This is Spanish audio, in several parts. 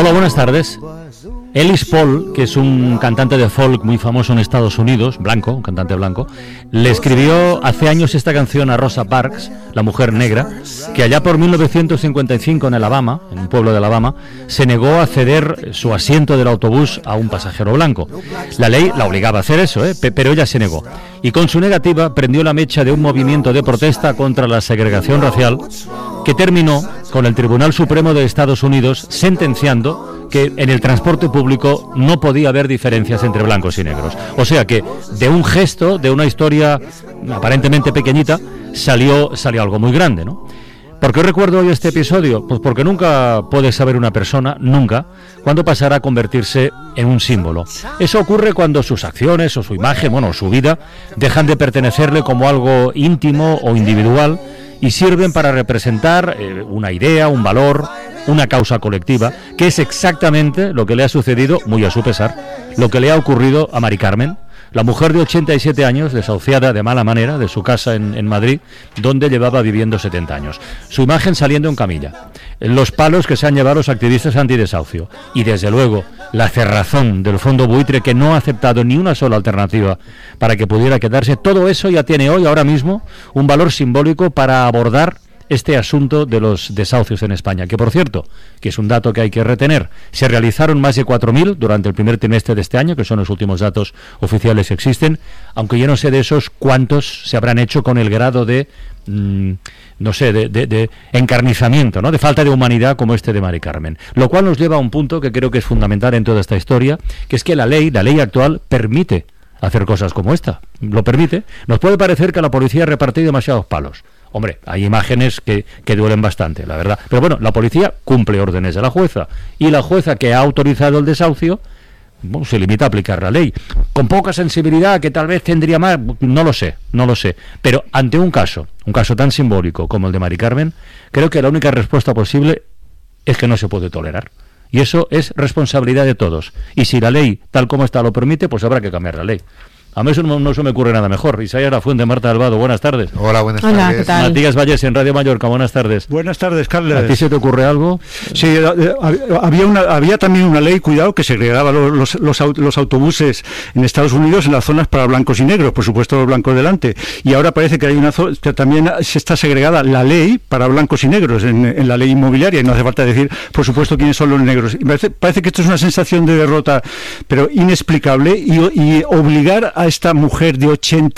Hola, buenas tardes. Ellis Paul, que es un cantante de folk muy famoso en Estados Unidos, blanco, un cantante blanco, le escribió hace años esta canción a Rosa Parks, la mujer negra, que allá por 1955 en Alabama, en un pueblo de Alabama, se negó a ceder su asiento del autobús a un pasajero blanco. La ley la obligaba a hacer eso, pero ella se negó. Y con su negativa prendió la mecha de un movimiento de protesta contra la segregación racial que terminó con el Tribunal Supremo de Estados Unidos sentenciando que en el transporte público no podía haber diferencias entre blancos y negros. O sea que de un gesto, de una historia aparentemente pequeñita, salió algo muy grande, ¿no? ¿Por qué recuerdo hoy este episodio? Pues porque nunca puede saber una persona, nunca, cuándo pasará a convertirse en un símbolo. Eso ocurre cuando sus acciones o su imagen, bueno, su vida, dejan de pertenecerle como algo íntimo o individual y sirven para representar una idea, un valor, una causa colectiva, que es exactamente lo que le ha sucedido, muy a su pesar, lo que le ha ocurrido a Mari Carmen, la mujer de 87 años, desahuciada de mala manera de su casa en Madrid, donde llevaba viviendo 70 años. Su imagen saliendo en camilla, los palos que se han llevado los activistas antidesahucio y, desde luego, la cerrazón del fondo buitre, que no ha aceptado ni una sola alternativa para que pudiera quedarse. Todo eso ya tiene hoy, ahora mismo, un valor simbólico para abordar este asunto de los desahucios en España, que por cierto, que es un dato que hay que retener, se realizaron más de 4.000 durante el primer trimestre de este año, que son los últimos datos oficiales que existen, aunque yo no sé de esos cuántos se habrán hecho con el grado de, de encarnizamiento, ¿no?, de falta de humanidad como este de Mari Carmen. Lo cual nos lleva a un punto que creo que es fundamental en toda esta historia, que es que la ley actual permite hacer cosas como esta, lo permite. Nos puede parecer que la policía ha repartido demasiados palos. Hombre, hay imágenes que duelen bastante, la verdad. Pero bueno, la policía cumple órdenes de la jueza. Y la jueza que ha autorizado el desahucio, bueno, se limita a aplicar la ley. Con poca sensibilidad, que tal vez tendría más, no lo sé. Pero ante un caso tan simbólico como el de Mari Carmen, creo que la única respuesta posible es que no se puede tolerar. Y eso es responsabilidad de todos. Y si la ley, tal como está, lo permite, pues habrá que cambiar la ley. A mí eso no se me ocurre nada mejor. Isaías Lafuente, Marta Albado, buenas tardes. Hola, buenas tardes. ¿Qué tal? Matías Vallés en Radio Mallorca, buenas tardes. Buenas tardes, Carles. ¿A ti se te ocurre algo? Sí, había también una ley, cuidado, que segregaba los autobuses en Estados Unidos en las zonas para blancos y negros, por supuesto los blancos delante. Y ahora parece que hay una zona que también se está segregada la ley para blancos y negros en la ley inmobiliaria, y no hace falta decir, por supuesto, quiénes son los negros. Y parece que esto es una sensación de derrota, pero inexplicable, y obligar a esta mujer de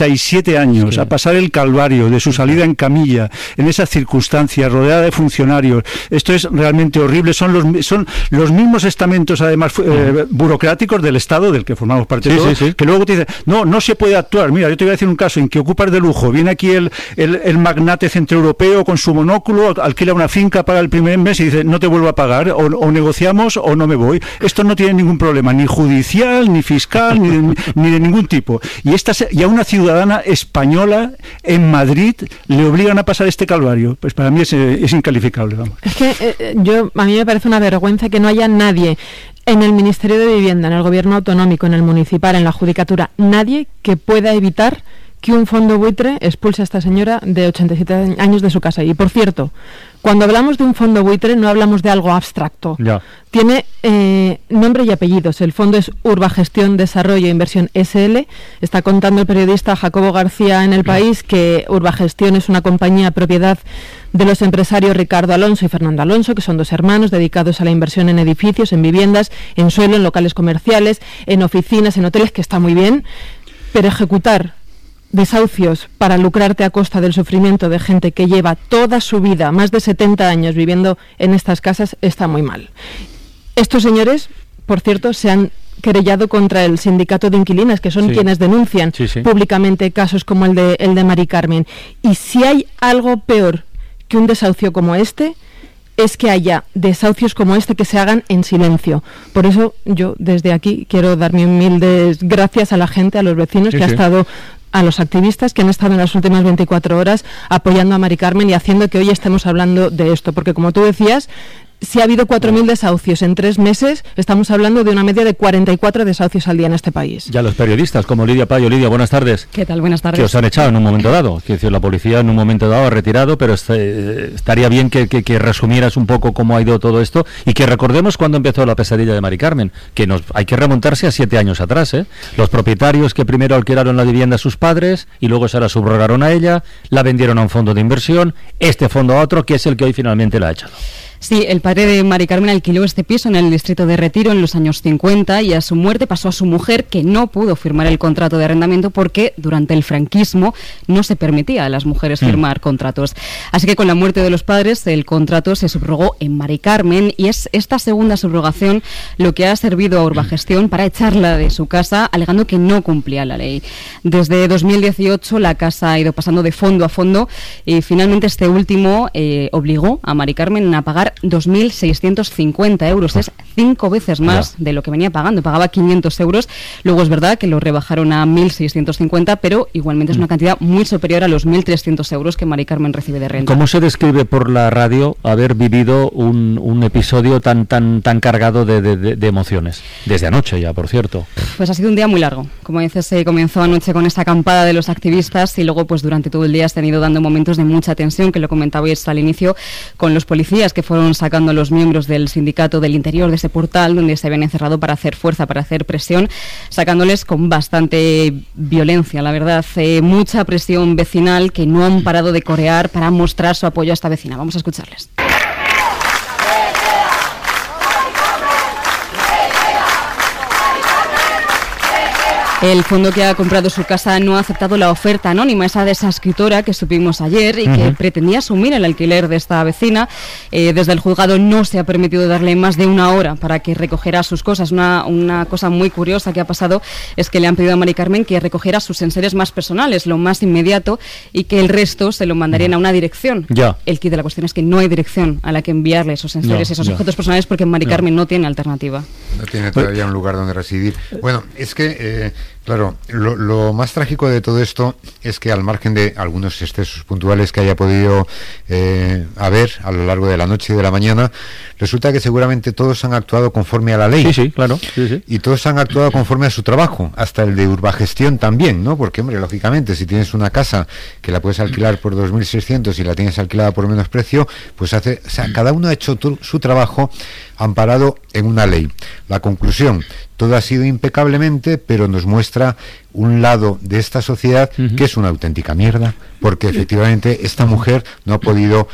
87 años a pasar el calvario de su salida en camilla, en esas circunstancias, rodeada de funcionarios. Esto es realmente horrible. Son los mismos estamentos, además, burocráticos del Estado, del que formamos parte todos, que luego te dicen, no se puede actuar. Mira, yo te voy a decir un caso en que ocupas de lujo. Viene aquí el magnate centroeuropeo con su monóculo, alquila una finca para el primer mes y dice, no te vuelvo a pagar, o negociamos o no me voy. Esto no tiene ningún problema, ni judicial, ni fiscal, ni de ningún tipo. Y a una ciudadana española en Madrid le obligan a pasar este calvario. Pues para mí es incalificable, vamos. Es que a mí me parece una vergüenza que no haya nadie en el Ministerio de Vivienda, en el Gobierno Autonómico, en el Municipal, en la Judicatura, nadie que pueda evitar que un fondo buitre expulse a esta señora de 87 años de su casa. Y por cierto, cuando hablamos de un fondo buitre no hablamos de algo abstracto. Ya. Tiene nombre y apellidos. El fondo es Urbagestión Desarrollo e Inversión SL. Está contando el periodista Jacobo García en El País que Urbagestión es una compañía propiedad de los empresarios Ricardo Alonso y Fernando Alonso, que son dos hermanos dedicados a la inversión en edificios, en viviendas, en suelo, en locales comerciales, en oficinas, en hoteles, que está muy bien, pero ejecutar desahucios para lucrarte a costa del sufrimiento de gente que lleva toda su vida, más de 70 años viviendo en estas casas, está muy mal. Estos señores, por cierto, se han querellado contra el sindicato de inquilinas, que son quienes denuncian públicamente casos como el de Mari Carmen. Y si hay algo peor que un desahucio como este, es que haya desahucios como este que se hagan en silencio. Por eso yo desde aquí quiero dar mis humildes gracias a la gente, a los vecinos que ha estado, a los activistas que han estado en las últimas 24 horas apoyando a Mari Carmen y haciendo que hoy estemos hablando de esto, porque como tú decías, si ha habido 4.000 desahucios en 3 meses, estamos hablando de una media de 44 desahucios al día en este país. Ya los periodistas, como Lidia Payo. Lidia, buenas tardes. ¿Qué tal? Buenas tardes. Que os han echado en un momento dado. Es decir, la policía en un momento dado ha retirado, pero estaría bien que resumieras un poco cómo ha ido todo esto y que recordemos cuándo empezó la pesadilla de Mari Carmen, que hay que remontarse a 7 años atrás, ¿eh? Los propietarios que primero alquilaron la vivienda a sus padres y luego se la subrogaron a ella, la vendieron a un fondo de inversión, este fondo a otro, que es el que hoy finalmente la ha echado. Sí, el padre de Mari Carmen alquiló este piso en el distrito de Retiro en los años 50 y a su muerte pasó a su mujer, que no pudo firmar el contrato de arrendamiento porque durante el franquismo no se permitía a las mujeres firmar contratos. Así que con la muerte de los padres el contrato se subrogó en Mari Carmen y es esta segunda subrogación lo que ha servido a Urbagestión para echarla de su casa alegando que no cumplía la ley. Desde 2018 la casa ha ido pasando de fondo a fondo y finalmente este último obligó a Mari Carmen a pagar 2.650 euros, es 5 veces más de lo que venía pagando. Pagaba 500 euros, luego es verdad que lo rebajaron a 1.650, pero igualmente es una cantidad muy superior a los 1.300 euros que Mari Carmen recibe de renta. ¿Cómo se describe por la radio haber vivido un episodio tan cargado de emociones? Desde anoche ya, por cierto. Pues ha sido un día muy largo. Como dices, se comenzó anoche con esta acampada de los activistas y luego pues durante todo el día se han ido dando momentos de mucha tensión, que lo comentabais al inicio, con los policías que fueron sacando a los miembros del sindicato del interior de ese portal donde se habían encerrado para hacer fuerza, para hacer presión, sacándoles con bastante violencia, la verdad. Mucha presión vecinal que no han parado de corear para mostrar su apoyo a esta vecina. Vamos a escucharles. El fondo que ha comprado su casa no ha aceptado la oferta anónima, esa de esa escritora que supimos ayer y que pretendía asumir el alquiler de esta vecina. Desde el juzgado no se ha permitido darle más de 1 hora para que recogiera sus cosas. Una cosa muy curiosa que ha pasado es que le han pedido a Mari Carmen que recogiera sus enseres más personales, lo más inmediato, y que el resto se lo mandarían a una dirección. Ya. El quid de la cuestión es que no hay dirección a la que enviarle esos enseres y esos objetos personales porque Mari Carmen no tiene alternativa. No tiene todavía un lugar donde residir. Bueno, es que... Claro, lo más trágico de todo esto es que al margen de algunos excesos puntuales que haya podido haber a lo largo de la noche y de la mañana, resulta que seguramente todos han actuado conforme a la ley. Sí, claro. Sí. Y todos han actuado conforme a su trabajo, hasta el de Urbagestión también, ¿no? Porque, hombre, lógicamente, si tienes una casa que la puedes alquilar por 2.600 y la tienes alquilada por menos precio, pues cada uno ha hecho su trabajo amparado en una ley. La conclusión, todo ha sido impecablemente, pero nos muestra un lado de esta sociedad que es una auténtica mierda, porque efectivamente esta mujer no ha podido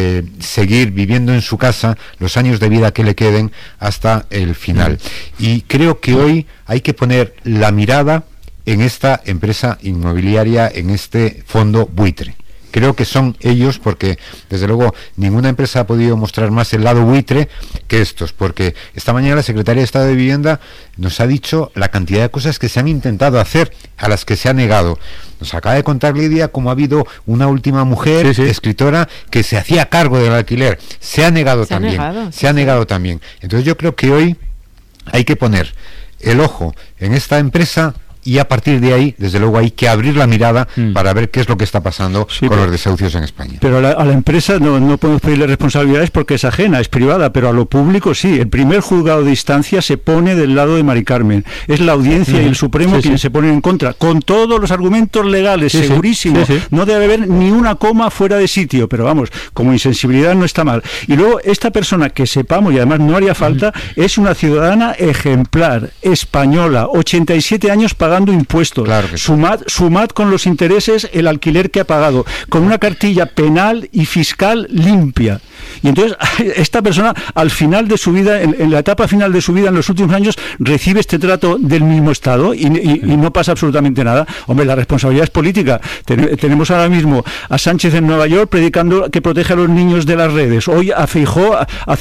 seguir viviendo en su casa los años de vida que le queden hasta el final. Y creo que hoy hay que poner la mirada en esta empresa inmobiliaria, en este fondo buitre. Creo que son ellos, porque desde luego ninguna empresa ha podido mostrar más el lado buitre que estos, porque esta mañana la Secretaría de Estado de Vivienda nos ha dicho la cantidad de cosas que se han intentado hacer, a las que se ha negado. Nos acaba de contar Lidia cómo ha habido una última mujer, escritora, que se hacía cargo del alquiler. Se ha negado también. Se ha negado también. Entonces yo creo que hoy hay que poner el ojo en esta empresa y a partir de ahí, desde luego, hay que abrir la mirada para ver qué es lo que está pasando con los desahucios en España. Pero a la empresa no podemos pedirle responsabilidades porque es ajena, es privada, pero a lo público sí. El primer juzgado de instancia se pone del lado de Mari Carmen. Es la audiencia y el Supremo quienes se ponen en contra, con todos los argumentos legales, segurísimo. No debe haber ni una coma fuera de sitio, pero vamos, como insensibilidad no está mal. Y luego, esta persona que sepamos, y además no haría falta, es una ciudadana ejemplar, española, 87 años pagando impuestos, claro que sumad con los intereses el alquiler que ha pagado, con una cartilla penal y fiscal limpia. Y entonces esta persona al final de su vida, en la etapa final de su vida, en los últimos años, recibe este trato del mismo Estado y no pasa absolutamente nada. Hombre, la responsabilidad es política. Tenemos ahora mismo a Sánchez en Nueva York predicando que protege a los niños de las redes. Hoy a Feijóo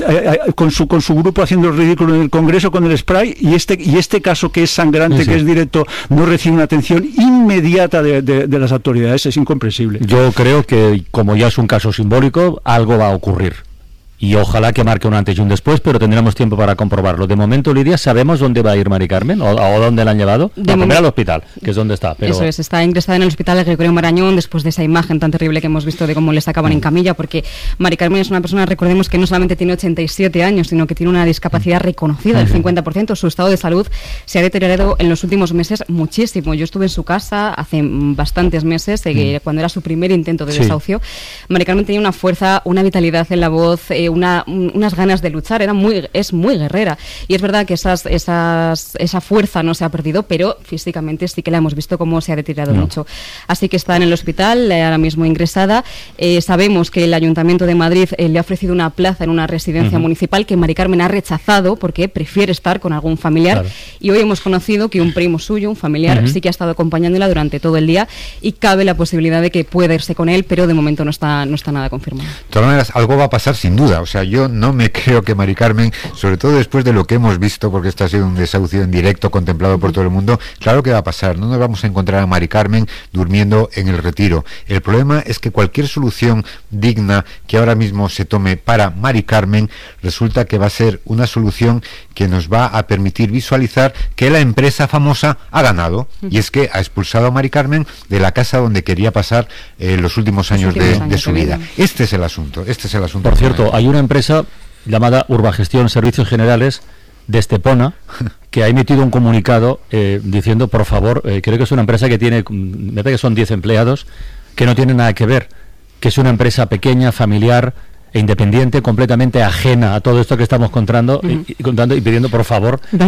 con su grupo haciendo el ridículo en el Congreso con el spray, y este caso que es sangrante, que es directo, no recibe una atención inmediata de las autoridades. Es incomprensible. Yo creo que, como ya es un caso simbólico, algo va a ocurrir. y ojalá que marque un antes y un después, pero tendremos tiempo para comprobarlo. De momento, Lidia, ¿sabemos dónde va a ir Mari Carmen o dónde la han llevado? Primero al hospital, que es donde está. Pero... Eso es, está ingresada en el hospital de Gregorio Marañón después de esa imagen tan terrible que hemos visto de cómo le sacaban en camilla, porque Mari Carmen es una persona, recordemos, que no solamente tiene 87 años, sino que tiene una discapacidad reconocida del 50%. Su estado de salud se ha deteriorado en los últimos meses muchísimo. Yo estuve en su casa hace bastantes meses, cuando era su primer intento de desahucio. Mari Carmen tenía una fuerza, una vitalidad en la voz, unas ganas de luchar, es muy guerrera, y es verdad que esa fuerza no se ha perdido, pero físicamente sí que la hemos visto cómo se ha deteriorado mucho. Así que está en el hospital, ahora mismo ingresada. Sabemos que el Ayuntamiento de Madrid le ha ofrecido una plaza en una residencia municipal que Mari Carmen ha rechazado porque prefiere estar con algún familiar, y hoy hemos conocido que un primo suyo, un familiar, sí que ha estado acompañándola durante todo el día, y cabe la posibilidad de que pueda irse con él, pero de momento no está nada confirmado. De todas maneras, algo va a pasar sin duda. O sea, yo no me creo que Mari Carmen, sobre todo después de lo que hemos visto, porque esto ha sido un desahucio en directo contemplado por todo el mundo, claro que va a pasar. No nos vamos a encontrar a Mari Carmen durmiendo en el Retiro. El problema es que cualquier solución digna que ahora mismo se tome para Mari Carmen resulta que va a ser una solución que nos va a permitir visualizar que la empresa famosa ha ganado, y es que ha expulsado a Mari Carmen de la casa donde quería pasar los últimos años de su vida. Este es el asunto. Por cierto, hay una empresa llamada Urbagestión Servicios Generales de Estepona que ha emitido un comunicado diciendo, por favor, creo que es una empresa que tiene, me parece que son 10 empleados, que no tiene nada que ver, que es una empresa pequeña, familiar e independiente, completamente ajena a todo esto que estamos contando y pidiendo, por favor, que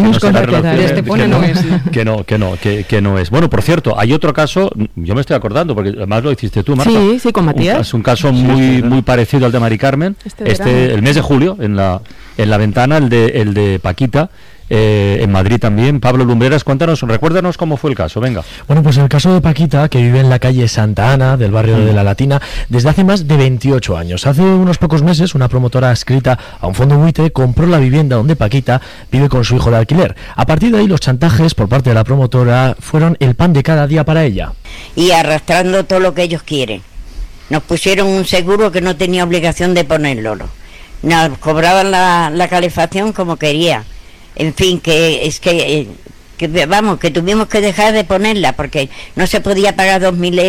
no es. Bueno, por cierto, hay otro caso, yo me estoy acordando, porque además lo hiciste tú, Marta. Sí, con Matías. Es un caso muy parecido al de Mari Carmen, el mes de julio, en la ventana, el de Paquita, en Madrid también. Pablo Lumbreras, recuérdanos cómo fue el caso, venga. Bueno, pues el caso de Paquita, que vive en la calle Santa Ana, del barrio de La Latina, desde hace más de 28 años. Hace unos pocos meses, una promotora adscrita a un fondo buitre compró la vivienda donde Paquita vive con su hijo de alquiler. A partir de ahí, los chantajes por parte de la promotora fueron el pan de cada día para ella. Y arrastrando todo lo que ellos quieren. Nos pusieron un seguro que no tenía obligación de ponerlo. Nos cobraban la calefacción como quería. En fin, que tuvimos que dejar de ponerla porque no se podía pagar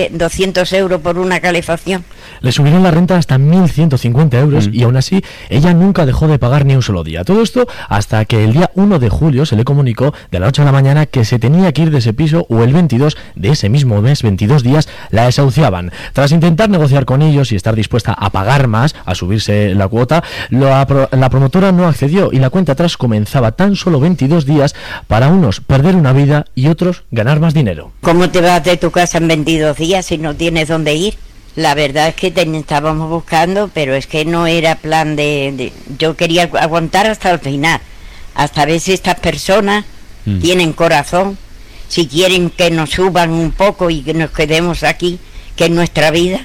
2.200 euros por una calefacción. Le subieron la renta hasta 1.150 euros y aún así ella nunca dejó de pagar ni un solo día. Todo esto hasta que el día 1 de julio se le comunicó de la noche a la mañana que se tenía que ir de ese piso, o el 22 de ese mismo mes, 22 días, la desahuciaban. Tras intentar negociar con ellos y estar dispuesta a pagar más, a subirse la cuota, la promotora no accedió y la cuenta atrás comenzaba. Tan solo 22 días, para unos perder una vida y otros ganar más dinero. ¿Cómo te vas de tu casa en 22 días si no tienes dónde ir? La verdad es que estábamos buscando, pero es que no era plan yo quería aguantar hasta el final, hasta ver si estas personas tienen corazón, si quieren que nos suban un poco y que nos quedemos aquí, que es nuestra vida,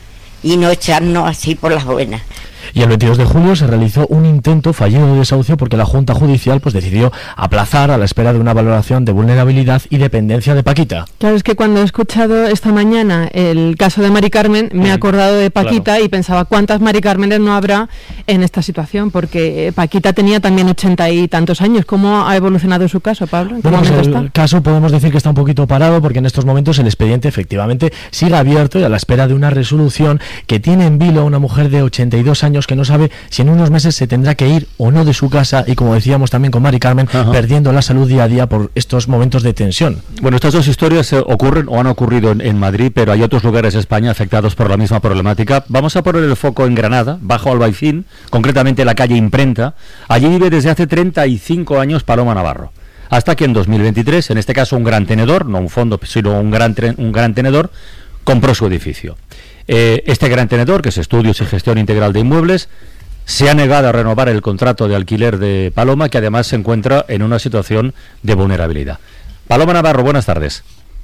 y no echarnos así por las buenas. Y el 22 de julio se realizó un intento fallido de desahucio porque la Junta Judicial decidió aplazar a la espera de una valoración de vulnerabilidad y dependencia de Paquita. Claro, es que cuando he escuchado esta mañana el caso de Mari Carmen, me he acordado de Paquita, y pensaba cuántas Mari Cármenes no habrá en esta situación, porque Paquita tenía también 80 y tantos años. ¿Cómo ha evolucionado su caso, Pablo? ¿En qué momento está? El caso podemos decir que está un poquito parado porque en estos momentos el expediente efectivamente sigue abierto y a la espera de una resolución que tiene en vilo a una mujer de 82 años que no sabe si en unos meses se tendrá que ir o no de su casa, y como decíamos también con Mari Carmen, perdiendo la salud día a día por estos momentos de tensión. Bueno, estas dos historias ocurren o han ocurrido en Madrid, pero hay otros lugares de España afectados por la misma problemática. Vamos a poner el foco en Granada, bajo Albaicín, concretamente la calle Imprenta. Allí vive desde hace 35 años Paloma Navarro, hasta que en 2023, en este caso un gran tenedor, no un fondo, sino un gran tenedor, compró su edificio. Este gran tenedor, que es Estudios y Gestión Integral de Inmuebles, se ha negado a renovar el contrato de alquiler de Paloma, que además se encuentra en una situación de vulnerabilidad. Paloma Navarro, buenas tardes.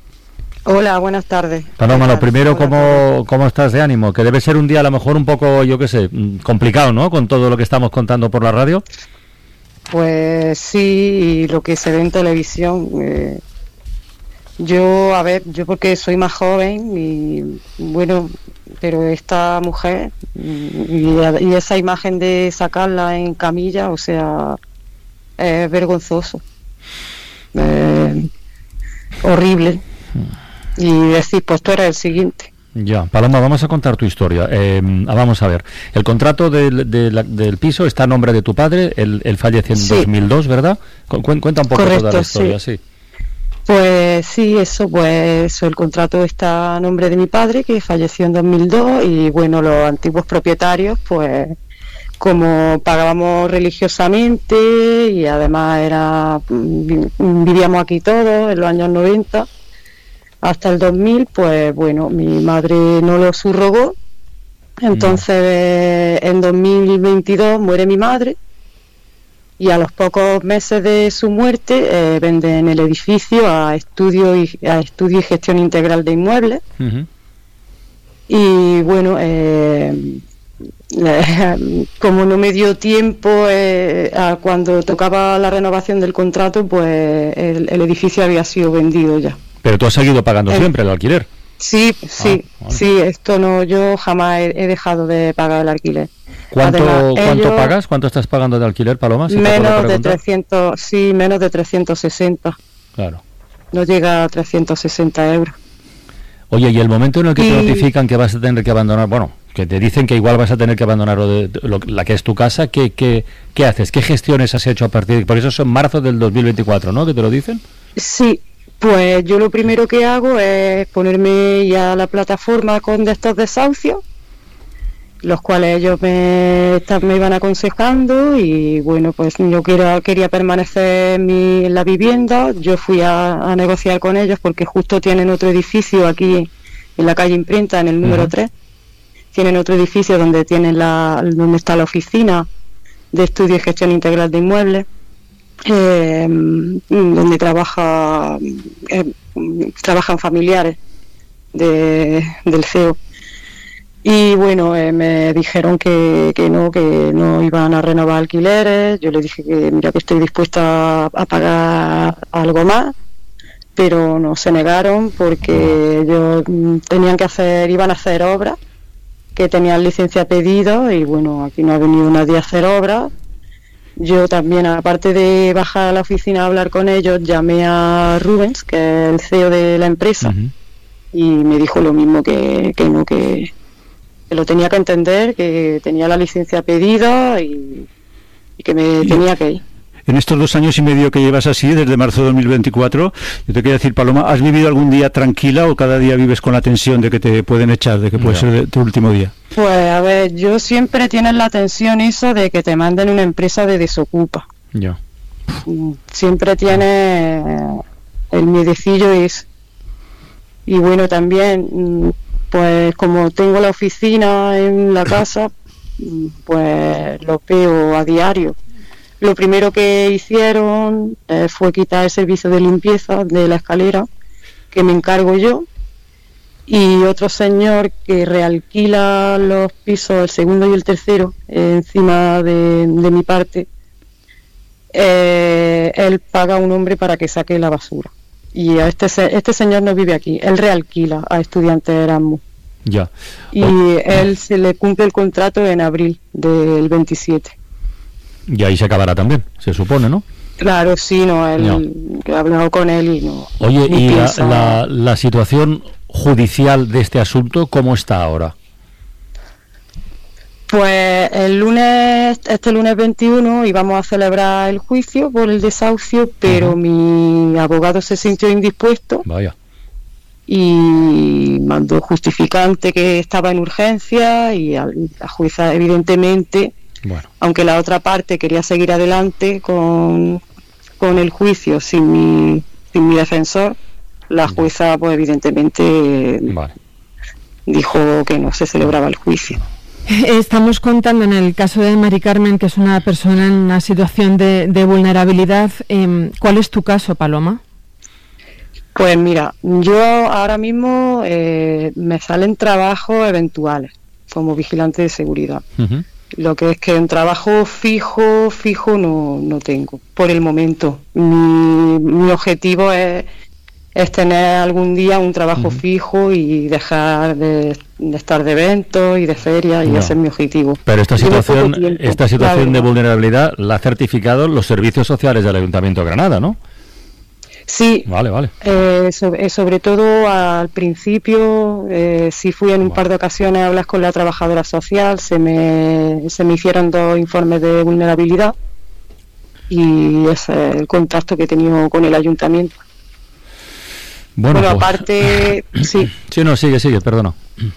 Hola, buenas tardes. Paloma, lo primero, ¿cómo estás de ánimo? Que debe ser un día a lo mejor un poco, yo qué sé, complicado, ¿no?, con todo lo que estamos contando por la radio. Pues sí, y lo que se ve en televisión. Yo porque soy más joven y bueno, pero esta mujer y esa imagen de sacarla en camilla, o sea, es vergonzoso, horrible, y decir, pues tú eres el siguiente. Ya, Paloma, vamos a contar tu historia. Vamos a ver, el contrato del piso está a nombre de tu padre, él falleció en 2002, ¿verdad? Cuenta un poco. Correcto, toda la historia, sí. Pues sí, el contrato está a nombre de mi padre, que falleció en 2002, y bueno, los antiguos propietarios, pues como pagábamos religiosamente y además vivíamos aquí todos en los años 90 hasta el 2000, pues bueno, mi madre no lo subrogó, entonces en 2022 muere mi madre. Y a los pocos meses de su muerte venden el edificio a estudio y gestión integral de inmuebles. Uh-huh. Y bueno, como no me dio tiempo cuando tocaba la renovación del contrato, pues el edificio había sido vendido ya. Pero tú has seguido pagando siempre el alquiler. Sí, bueno. Sí, esto no, yo jamás he dejado de pagar el alquiler. ¿Cuánto pagas? ¿Cuánto estás pagando de alquiler, Paloma? Menos de 300, menos de 360. Claro. No llega a 360 euros. Oye, y el momento en el que te notifican que vas a tener que abandonar, bueno, que te dicen que igual vas a tener que abandonar la que es tu casa, ¿qué haces? ¿Qué gestiones has hecho a partir de...? Porque eso es en marzo del 2024, ¿no? ¿Que te lo dicen? Sí. Pues yo lo primero que hago es ponerme ya a la plataforma con estos desahucios, los cuales ellos me iban aconsejando, y bueno, pues yo quería permanecer en la vivienda. Yo fui a negociar con ellos porque justo tienen otro edificio aquí en la calle Imprenta, en el número 3. Tienen otro edificio donde donde está la oficina de estudio y gestión integral de inmuebles. Donde trabajan familiares del CEO, y bueno, me dijeron que no iban a renovar alquileres. Yo les dije que mira, que estoy dispuesta a pagar algo más, pero no, se negaron porque ellos iban a hacer obras, que tenían licencia pedida, y bueno, aquí no ha venido nadie a hacer obras. Yo también, aparte de bajar a la oficina a hablar con ellos, llamé a Rubens, que es el CEO de la empresa, uh-huh, y me dijo lo mismo, que lo tenía que entender, que tenía la licencia pedida y que me tenía que ir. En estos 2 años y medio que llevas así, desde marzo de 2024, yo te quería decir, Paloma, ¿has vivido algún día tranquila o cada día vives con la tensión de que te pueden echar, de que puede ser tu último día? Pues a ver, yo siempre tienes la tensión esa de que te manden una empresa de desocupa. Ya. Siempre tienes el miedecillo ese. Y bueno, también, pues como tengo la oficina en la casa, pues lo veo a diario. Lo primero que hicieron fue quitar el servicio de limpieza de la escalera, que me encargo yo, y otro señor que realquila los pisos, el segundo y el tercero, encima de mi parte. Él paga a un hombre para que saque la basura. Y a este señor no vive aquí, él realquila a estudiantes de Erasmus. Ya. Y él se le cumple el contrato en abril del 27. Y ahí se acabará también, se supone, ¿no? Claro, sí, no, he hablado con él y no. Oye, ¿y la situación judicial de este asunto cómo está ahora? Pues este lunes 21 íbamos a celebrar el juicio por el desahucio, pero mi abogado se sintió indispuesto. Vaya. Y mandó justificante que estaba en urgencia, y la jueza evidentemente, bueno, aunque la otra parte quería seguir adelante con el juicio sin mi defensor, la jueza pues evidentemente dijo que no se celebraba el juicio. Estamos contando en el caso de Mari Carmen, que es una persona en una situación de vulnerabilidad. ¿Cuál es tu caso, Paloma? Pues mira, yo ahora mismo me salen trabajos eventuales como vigilante de seguridad. Uh-huh. Lo que es que un trabajo fijo no tengo por el momento. Mi objetivo es es tener algún día un trabajo fijo y dejar de estar de eventos y de ferias, y ese es mi objetivo. Pero esta situación de vulnerabilidad la ha certificado los servicios sociales del Ayuntamiento de Granada, ¿no? Sí. Vale. Sobre todo al principio, sí fui en un par de ocasiones a hablar con la trabajadora social, se me hicieron 2 informes de vulnerabilidad, y ese es el contacto que he tenido con el ayuntamiento. Bueno, pues, aparte, sí. Sí, no, sigue, perdona.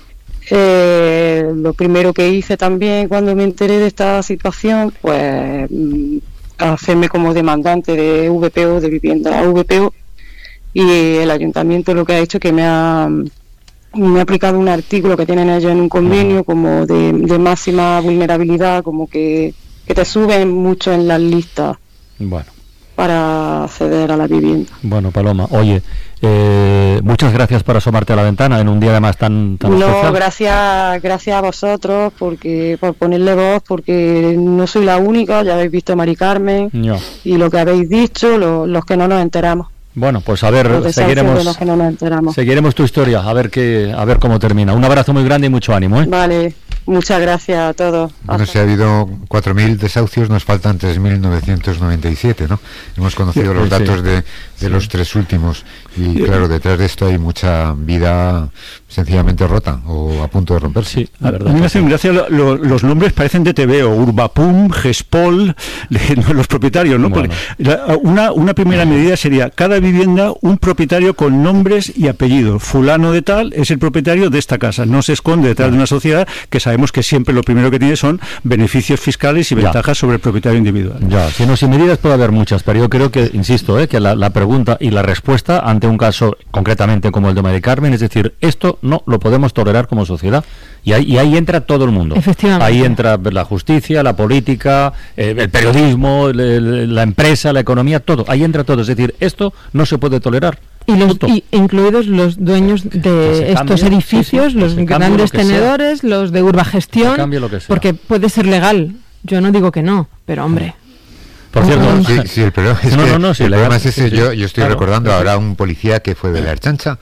Lo primero que hice también cuando me enteré de esta situación, pues hacerme como demandante de VPO, de vivienda VPO, y el ayuntamiento lo que ha hecho es que me ha aplicado un artículo que tienen ellos en un convenio como de máxima vulnerabilidad, como que te suben mucho en las listas. Bueno, para acceder a la vivienda. Bueno, Paloma, oye, muchas gracias por asomarte a la ventana en un día además tan especial. Gracias a vosotros por ponerle voz, porque no soy la única, ya habéis visto a Mari Carmen, y lo que habéis dicho, los que no nos enteramos. Bueno, pues a ver, seguiremos tu historia, a ver cómo termina. Un abrazo muy grande y mucho ánimo, ¿eh? Vale, muchas gracias a todos. Bueno, si ha habido 4.000 desahucios, nos faltan 3.997, ¿no? Hemos conocido los datos de los 3 últimos, y claro, detrás de esto hay mucha vida sencillamente rota o a punto de romperse. Sí, a mí me hacen gracia los nombres, parecen de TVO, Urbapum, Gespol, los propietarios, ¿no? Bueno. Una primera medida sería cada vivienda un propietario con nombres y apellidos. Fulano de tal es el propietario de esta casa. No se esconde detrás de una sociedad que sabemos que siempre lo primero que tiene son beneficios fiscales y ventajas sobre el propietario individual. Si no, sin medidas puede haber muchas, pero yo creo que, insisto, que la pregunta y la respuesta ante un caso concretamente como el de Mari Carmen, es decir, esto no lo podemos tolerar como sociedad, y ahí entra todo el mundo. Efectivamente. Ahí entra la justicia, la política, el periodismo, la empresa, la economía, todo, ahí entra todo, es decir, esto no se puede tolerar. Y incluidos los dueños de estos edificios, los grandes tenedores, los de Urbagestión, porque puede ser legal, yo no digo que no, pero hombre... Por cierto, sí, el problema es el problema es ese. Yo estoy recordando ahora un policía que fue de la Erchancha,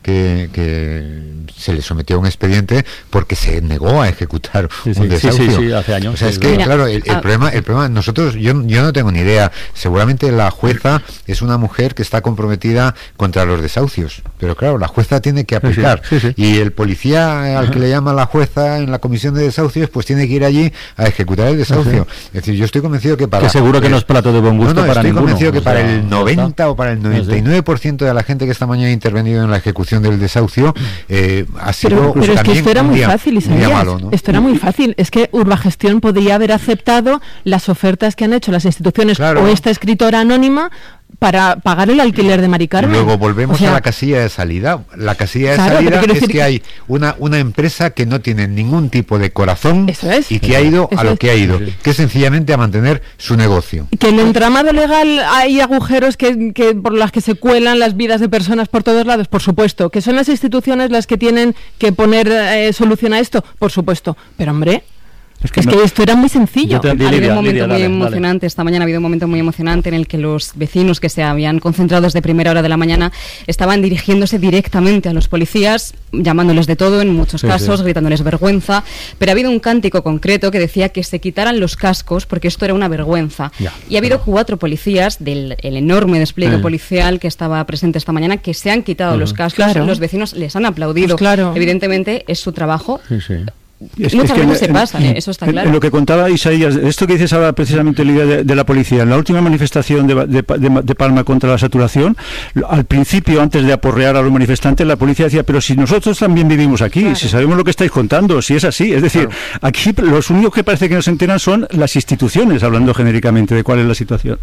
que se le sometió a un expediente porque se negó a ejecutar un desahucio. Sí, hace años. O sea, es que, claro, el problema, nosotros, yo no tengo ni idea, seguramente la jueza es una mujer que está comprometida contra los desahucios, pero claro, la jueza tiene que aplicar, y el policía al que le llama la jueza en la comisión de desahucios, pues tiene que ir allí a ejecutar el desahucio. Es decir, yo estoy convencido que para... Que seguro que no es plato de buen gusto para ninguno. Estoy convencido que para el 90 o para el 99% de la gente que esta mañana ha intervenido en la ejecución del desahucio ha sido pero es que esto era muy fácil, Isaías, ¿no? Esto era muy fácil, es que Urbagestión podría haber aceptado las ofertas que han hecho las instituciones o esta escritora anónima para pagar el alquiler de Mari Carmen. Luego volvemos a la casilla de salida. La casilla de salida es que hay una empresa que no tiene ningún tipo de corazón y que ha ido a lo que ha ido, que es sencillamente a mantener su negocio. Que en el entramado legal hay agujeros que por las que se cuelan las vidas de personas por todos lados, por supuesto. Que son las instituciones las que tienen que poner solución a esto, por supuesto. Pero hombre... Es que esto era muy sencillo. Ha habido un momento muy emocionante. Esta mañana ha habido un momento muy emocionante en el que los vecinos que se habían concentrado desde primera hora de la mañana estaban dirigiéndose directamente a los policías, llamándoles de todo en muchos casos, gritándoles vergüenza. Pero ha habido un cántico concreto que decía que se quitaran los cascos porque esto era una vergüenza. Y ha habido 4 policías del enorme despliegue policial que estaba presente esta mañana que se han quitado los cascos. Los vecinos les han aplaudido. Evidentemente es su trabajo. Muchas veces se pasa, eso está claro. En lo que contaba Isaías, esto que dices ahora precisamente, Lidia, de la policía, en la última manifestación de Palma contra la saturación, al principio, antes de aporrear a los manifestantes, la policía decía, pero si nosotros también vivimos aquí, si sabemos lo que estáis contando, si es así, es decir, aquí los únicos que parece que no se enteran son las instituciones, hablando genéricamente de cuál es la situación.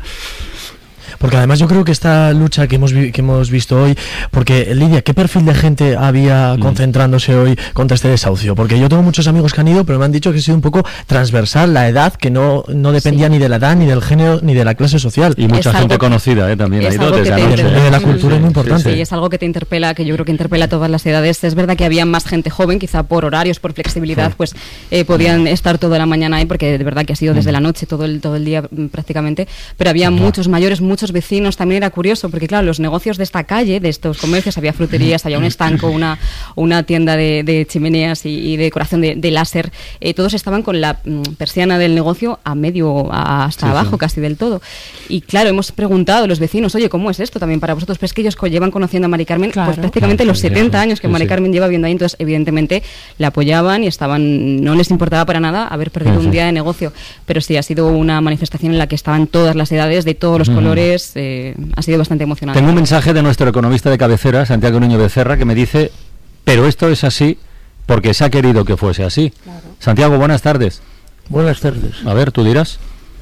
Porque además yo creo que esta lucha que hemos visto hoy, porque Lidia, ¿qué perfil de gente había concentrándose hoy contra este desahucio? Porque yo tengo muchos amigos que han ido, pero me han dicho que ha sido un poco transversal la edad, que no dependía ni de la edad, ni del género, ni de la clase social. Y mucha gente conocida también ha ido desde anoche. De la cultura es muy importante. Sí, es algo que te interpela, que yo creo que interpela a todas las edades. Es verdad que había más gente joven, quizá por horarios, por flexibilidad, pues podían estar toda la mañana ahí, porque de verdad que ha sido desde la noche, todo el día prácticamente, pero había muchos mayores, muchos los vecinos también era curioso, porque claro, los negocios de esta calle, de estos comercios, había fruterías, había un estanco, una tienda de chimeneas y de decoración de láser, todos estaban con la persiana del negocio hasta abajo, casi del todo. Y claro, hemos preguntado a los vecinos, oye, ¿cómo es esto también para vosotros? Pues que ellos llevan conociendo a Mari Carmen pues prácticamente los 70 años que Mari Carmen lleva viviendo ahí, entonces evidentemente la apoyaban y no les importaba para nada haber perdido un día de negocio, pero sí, ha sido una manifestación en la que estaban todas las edades, de todos los colores, ha sido bastante emocionante. Tengo un mensaje de nuestro economista de cabecera, Santiago Niño Becerra, que me dice, pero esto es así porque se ha querido que fuese así. Claro. Santiago, buenas tardes. Buenas tardes. A ver, tú dirás.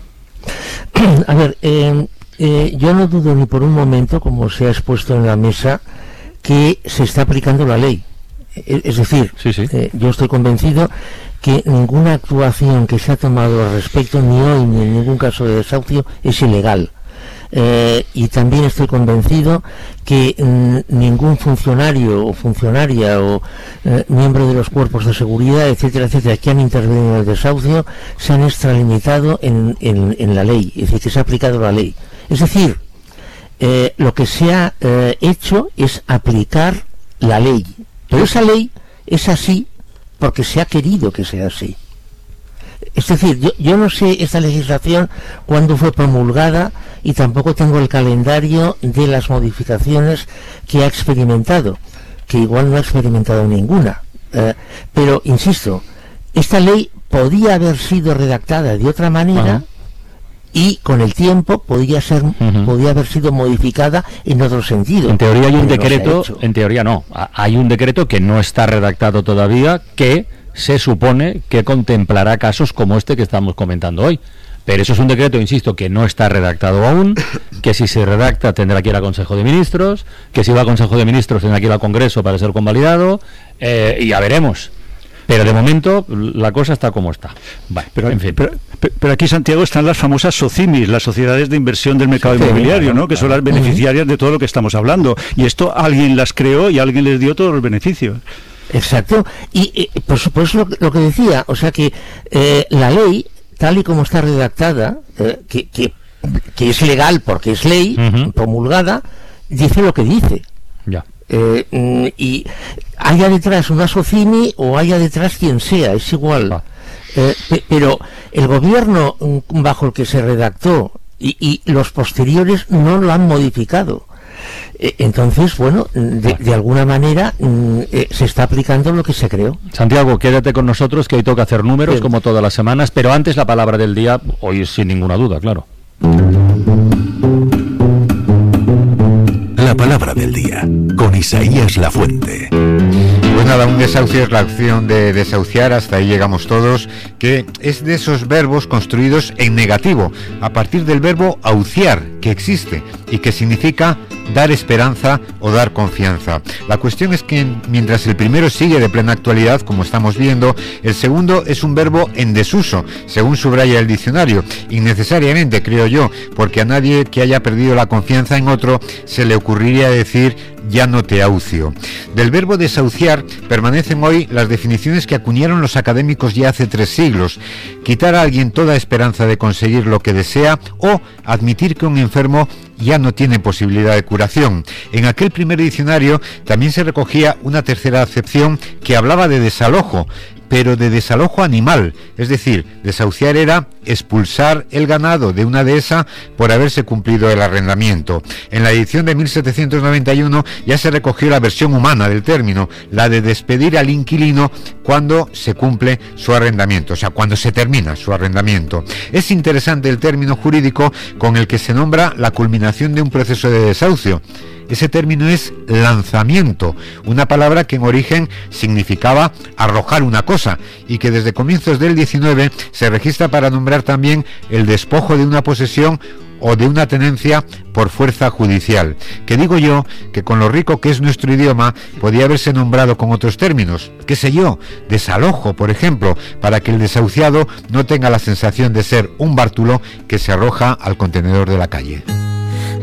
A ver, yo no dudo ni por un momento, como se ha expuesto en la mesa, que se está aplicando la ley. Es decir, yo estoy convencido que ninguna actuación que se ha tomado al respecto, ni hoy ni en ningún caso de desahucio, es ilegal. Y también estoy convencido que ningún funcionario o funcionaria o miembro de los cuerpos de seguridad, etcétera, etcétera, que han intervenido en el desahucio se han extralimitado en la ley, es decir, que se ha aplicado la ley. Es decir, lo que se ha hecho es aplicar la ley, pero esa ley es así porque se ha querido que sea así. Es decir, yo no sé esta legislación cuándo fue promulgada y tampoco tengo el calendario de las modificaciones que ha experimentado, que igual no ha experimentado ninguna. Pero, insisto, esta ley podía haber sido redactada de otra manera y con el tiempo podía haber sido modificada en otro sentido. En teoría hay un decreto, en teoría no, hay un decreto que no está redactado todavía, que se supone que contemplará casos como este que estamos comentando hoy. Pero eso es un decreto, insisto, que no está redactado aún, que si se redacta tendrá que ir al Consejo de Ministros, que si va al Consejo de Ministros tendrá que ir al Congreso para ser convalidado, y ya veremos. Pero de momento la cosa está como está. Vale, pero, en fin. Pero aquí, Santiago, están las famosas SOCIMIs, las sociedades de inversión del mercado inmobiliario, ¿no? Que son las beneficiarias de todo lo que estamos hablando. Y esto alguien las creó y alguien les dio todos los beneficios. Exacto. Y por supuesto lo que decía, o sea que la ley, tal y como está redactada, que es legal porque es ley, promulgada, dice lo que dice. Ya. Y haya detrás una SOCIMI o haya detrás quien sea, es igual. Pero el gobierno bajo el que se redactó y los posteriores no lo han modificado. Entonces, bueno, de alguna manera se está aplicando lo que se creó. Santiago, quédate con nosotros, que hoy toca hacer números como todas las semanas, pero antes la palabra del día, hoy sin ninguna duda, claro. La palabra del día, con Isaías Lafuente. Pues nada, un desahucio es la acción de desahuciar, hasta ahí llegamos todos, que es de esos verbos construidos en negativo, a partir del verbo ahuciar, que existe y que significa dar esperanza o dar confianza. La cuestión es que mientras el primero sigue de plena actualidad, como estamos viendo, el segundo es un verbo en desuso, según subraya el diccionario, innecesariamente, creo yo, porque a nadie que haya perdido la confianza en otro se le ocurriría decir ya no te ahucio. Del verbo desahuciar permanecen hoy las definiciones que acuñaron los académicos ya hace 3 siglos: quitar a alguien toda esperanza de conseguir lo que desea, o admitir que un enfermo ya no tiene posibilidad de curación. En aquel primer diccionario también se recogía una tercera acepción que hablaba de desalojo, pero de desalojo animal, es decir, desahuciar era expulsar el ganado de una dehesa por haberse cumplido el arrendamiento. En la edición de 1791 ya se recogió la versión humana del término, la de despedir al inquilino cuando se cumple su arrendamiento, o sea, cuando se termina su arrendamiento. Es interesante el término jurídico con el que se nombra la culminación de un proceso de desahucio. Ese término es lanzamiento, una palabra que en origen significaba arrojar una cosa y que desde comienzos del 19 se registra para nombrar también el despojo de una posesión o de una tenencia por fuerza judicial, que digo yo que con lo rico que es nuestro idioma podía haberse nombrado con otros términos, qué sé yo, desalojo, por ejemplo, para que el desahuciado no tenga la sensación de ser un bártulo que se arroja al contenedor de la calle.